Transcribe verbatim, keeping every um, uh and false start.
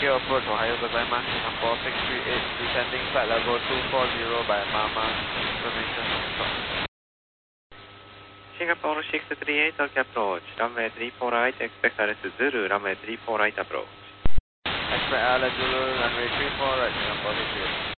Tokyo approach おはようございます。Number six three eight descending flight level two four zero by Mama information stop. Singapore six three eight Tokyo approach, runway three four right, expect Alice Zulu, runway three four right approach. Expect Alice Zulu, runway three four right, Singapore six three eight.